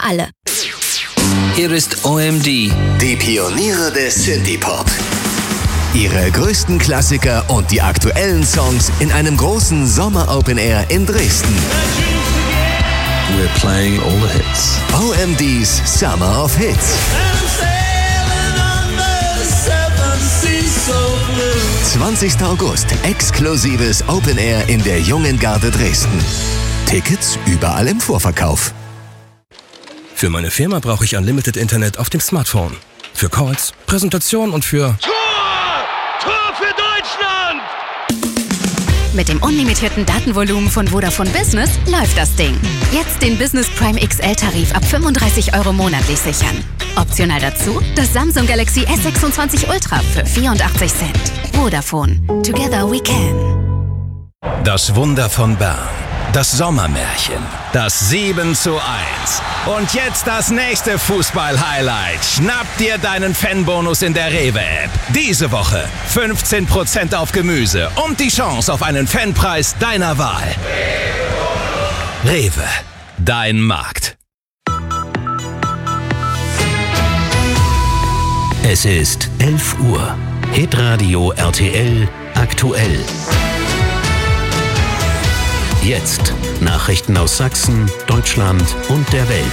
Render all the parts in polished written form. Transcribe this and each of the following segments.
alle. Hier ist OMD. Die Pioniere des Synthie-Pop. Ihre größten Klassiker und die aktuellen Songs in einem großen Sommer-Open-Air in Dresden. We're playing all the hits. OMD's Summer of Hits. 20. August, exklusives Open Air in der Jungen Garde Dresden. Tickets überall im Vorverkauf. Für meine Firma brauche ich Unlimited Internet auf dem Smartphone. Für Calls, Präsentationen und für... Tor für Deutschland! Mit dem unlimitierten Datenvolumen von Vodafone Business läuft das Ding. Jetzt den Business Prime XL-Tarif ab 35 € monatlich sichern. Optional dazu das Samsung Galaxy S26 Ultra für 84 Cent. Vodafone. Together we can. Das Wunder von Bern. Das Sommermärchen. Das 7:1. Und jetzt das nächste Fußball-Highlight. Schnapp dir deinen Fanbonus in der Rewe-App. Diese Woche 15% auf Gemüse und die Chance auf einen Fanpreis deiner Wahl. Rewe. Dein Markt. Es ist 11 Uhr. Hitradio RTL aktuell. Jetzt Nachrichten aus Sachsen, Deutschland und der Welt.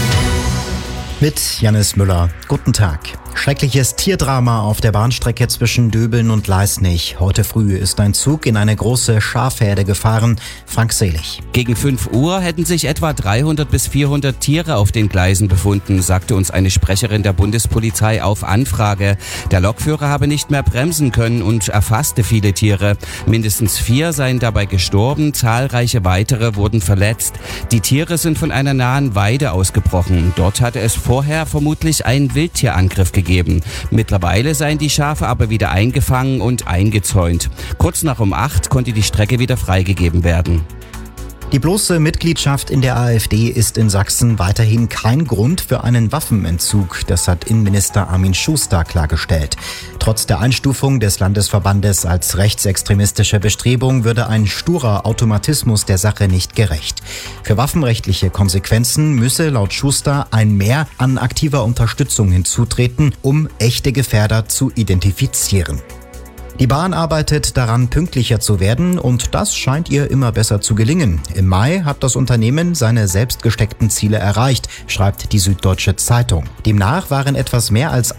Mit Jannis Müller. Guten Tag. Schreckliches Tierdrama auf der Bahnstrecke zwischen Döbeln und Leisnig. Heute früh ist ein Zug in eine große Schafherde gefahren. Frank Selig. Gegen 5 Uhr hätten sich etwa 300 bis 400 Tiere auf den Gleisen befunden, sagte uns eine Sprecherin der Bundespolizei auf Anfrage. Der Lokführer habe nicht mehr bremsen können und erfasste viele Tiere. Mindestens 4 seien dabei gestorben, zahlreiche weitere wurden verletzt. Die Tiere sind von einer nahen Weide ausgebrochen. Dort hatte es vorher vermutlich einen Wildtierangriff gegeben. Mittlerweile seien die Schafe aber wieder eingefangen und eingezäunt. Kurz nach um 8 konnte die Strecke wieder freigegeben werden. Die bloße Mitgliedschaft in der AfD ist in Sachsen weiterhin kein Grund für einen Waffenentzug. Das hat Innenminister Armin Schuster klargestellt. Trotz der Einstufung des Landesverbandes als rechtsextremistische Bestrebung würde ein sturer Automatismus der Sache nicht gerecht. Für waffenrechtliche Konsequenzen müsse laut Schuster ein Mehr an aktiver Unterstützung hinzutreten, um echte Gefährder zu identifizieren. Die Bahn arbeitet daran, pünktlicher zu werden und das scheint ihr immer besser zu gelingen. Im Mai hat das Unternehmen seine selbst gesteckten Ziele erreicht, schreibt die Süddeutsche Zeitung. Demnach waren etwas mehr als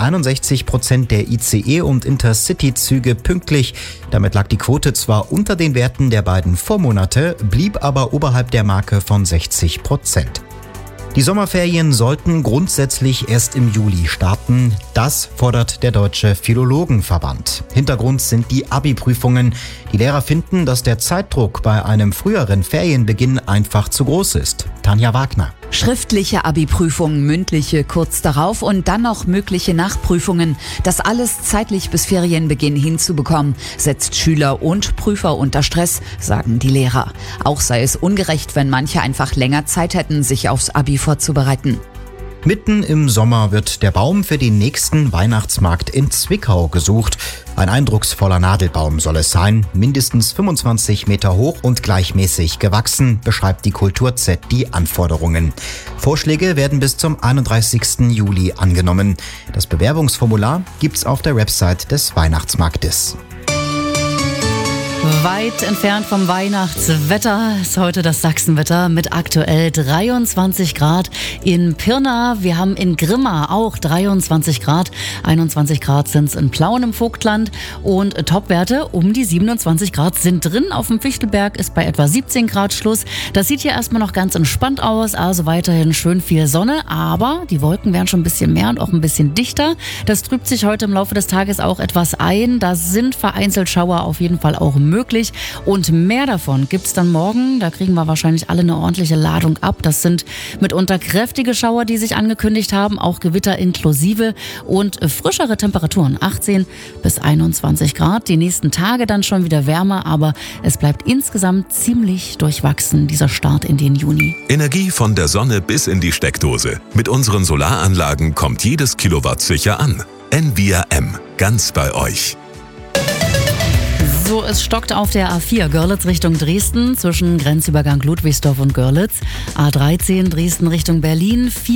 61% der ICE- und Intercity-Züge pünktlich. Damit lag die Quote zwar unter den Werten der beiden Vormonate, blieb aber oberhalb der Marke von 60%. Die Sommerferien sollten grundsätzlich erst im Juli starten. Das fordert der Deutsche Philologenverband. Hintergrund sind die Abi-Prüfungen. Die Lehrer finden, dass der Zeitdruck bei einem früheren Ferienbeginn einfach zu groß ist. Tanja Wagner. Schriftliche Abi-Prüfungen, mündliche kurz darauf und dann noch mögliche Nachprüfungen. Das alles zeitlich bis Ferienbeginn hinzubekommen, setzt Schüler und Prüfer unter Stress, sagen die Lehrer. Auch sei es ungerecht, wenn manche einfach länger Zeit hätten, sich aufs Abi vorzubereiten. Mitten im Sommer wird der Baum für den nächsten Weihnachtsmarkt in Zwickau gesucht. Ein eindrucksvoller Nadelbaum soll es sein, mindestens 25 Meter hoch und gleichmäßig gewachsen, beschreibt die Kultur-Z die Anforderungen. Vorschläge werden bis zum 31. Juli angenommen. Das Bewerbungsformular gibt's auf der Website des Weihnachtsmarktes. Weit entfernt vom Weihnachtswetter ist heute das Sachsenwetter mit aktuell 23 Grad in Pirna. Wir haben in Grimma auch 23 Grad. 21 Grad sind es in Plauen im Vogtland und Topwerte um die 27 Grad sind drin. Auf dem Fichtelberg ist bei etwa 17 Grad Schluss. Das sieht hier erstmal noch ganz entspannt aus, also weiterhin schön viel Sonne, aber die Wolken werden schon ein bisschen mehr und auch ein bisschen dichter. Das trübt sich heute im Laufe des Tages auch etwas ein. Da sind vereinzelt Schauer auf jeden Fall auch möglich und mehr davon gibt's dann morgen. Da kriegen wir wahrscheinlich alle eine ordentliche Ladung ab. Das sind mitunter kräftige Schauer, die sich angekündigt haben, auch Gewitter inklusive und frischere Temperaturen, 18 bis 21 Grad. Die nächsten Tage dann schon wieder wärmer, aber es bleibt insgesamt ziemlich durchwachsen, dieser Start in den Juni. Energie von der Sonne bis in die Steckdose. Mit unseren Solaranlagen kommt jedes Kilowatt sicher an. Envia M, ganz bei euch. So, es stockt auf der A4 Görlitz Richtung Dresden zwischen Grenzübergang Ludwigsdorf und Görlitz. A13 Dresden Richtung Berlin.